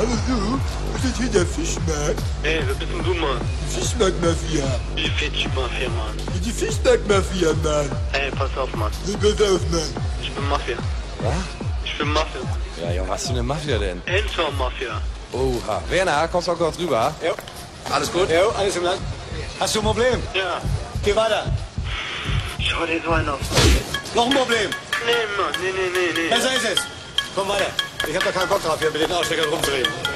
Hallo du, ist das hier der Fischmarkt? Ey, wer bist denn du, Mann? Die Fischmarkt-Mafia. Die Fischmafia, Mann. Die Fischmarkt-Mafia, Mann. Ey, pass auf, Mann. So, pass auf, Mann. Ich bin Mafia. Was? Ich bin Mafia. Ja, Junge, was für eine Mafia denn? Enzo-Mafia. Oha. Werner, kommst du auch kurz rüber? Jo. Alles gut? Jo, alles im Land. Hast du ein Problem? Ja. Geh weiter. Schau dir so einen auf. Noch ein Problem? Nee, Mann. Nee. Besser ist es. Komm weiter. Ich hab da keinen Bock drauf, hier mit den Aussteckern rumzureden.